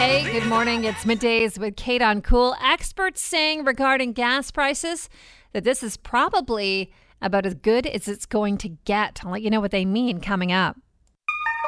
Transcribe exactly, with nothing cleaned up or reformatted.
Hey, good morning. It's Middays with Kate on Cool. Experts saying regarding gas prices that this is probably about as good as it's going to get. I'll let you know what they mean coming up.